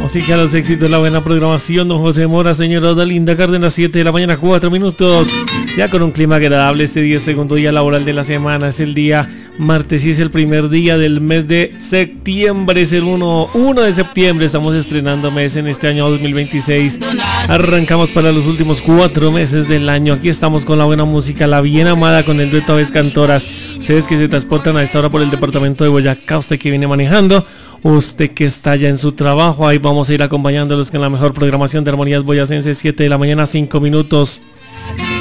música, los éxitos, la buena programación. Don José Mora, señora Odalinda Cárdenas, 7 de la mañana, 4 minutos. Ya con un clima agradable este día, segundo día laboral de la semana. Es el día martes y es el primer día del mes de septiembre. Es el 1 de septiembre. Estamos estrenando mes en este año 2026. Arrancamos para los últimos 4 meses del año. Aquí estamos con la buena música, la bien amada, con el dueto Aves Cantoras. Ustedes que se transportan a esta hora por el departamento de Boyacá, usted que viene manejando, usted que está ya en su trabajo, ahí vamos a ir acompañándolos con la mejor programación de Armonías Boyacenses, 7 de la mañana, 5 minutos.